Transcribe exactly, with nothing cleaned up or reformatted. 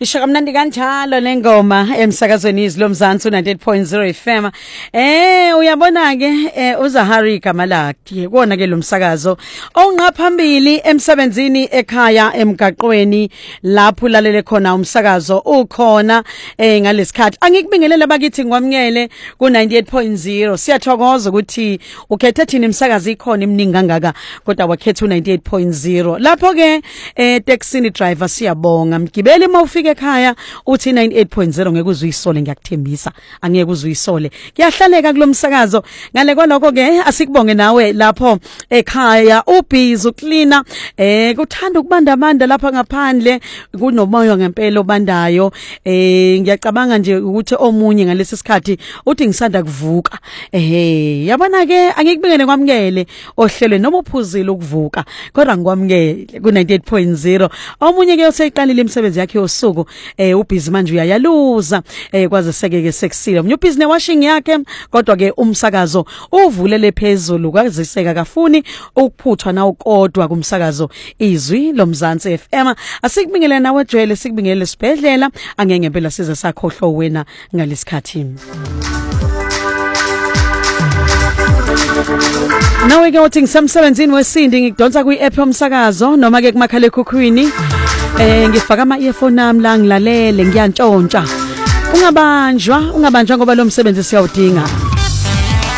Ishaka mnandi kanjalo lengoma emsakazweni izilo mzansi ninety-eight point zero F M. Eh uyabona ke eh, uZahari Kamalaki kona ke lo msakazo onqaphambili emsebenzini ekhaya emgaqweni lapho lalele khona umsakazo ukhona eh ngalesikhathi angikubingelela bakithi ngwamngele ku ninety-eight point zero. Siyathokoza ukuthi ukhethe thina imsakazo ikhona iminingi kangaka kodwa wakhetha u ninety-eight point zero. Lapho ke eh taxi driver siyabonga mgibeli mawufika ekhaya uthi ninety-eight point zero ngeke uzuyisole ngiyakuthembisa angeke uzuyisole kuyahlaleka kulomsakazo ngale kwaloko ke asikubonge nawe lapho ekhaya ubhizi uklina eh kuthanda ukubandamanda lapha ngaphandle kunomoya ngempela obandayo eh ngiyacabanga nje ukuthi omunye ngalesi sikhathi uthi ngisanda kuvuka eh yabona ke angikubingele kwamkele ohlelwe noma uphuzile ukuvuka kodwa ngikwamkele ku ninety-eight point zero. Omunye ke useyiqalile imisebenzi yakhe yosuku eh ubhizi manje uyayaluza eh kwaze seke ke sekusile umnye ubhizi newashing yakhe kodwa ke umsakazo uvulele phezulu kwaziseka kafuni ukuphuthwa na ukodwa kumsakazo izwi lomzansi F M. Asikubingelele nawe Joel sikubingelele sibhedlela angeke ngempela size sakhohlwa wena ngalesikhathi. Nawe ke uthi ngisemsebenzini wesindi ngidonsa kwi app yomsakazo noma ke kumakhala ekhukhwini eh ngifaka ama earphone ami la ngilalele ngiyantshontsha ungabanjwa ungabanjwa ngoba lo msebenzi siyawudinga.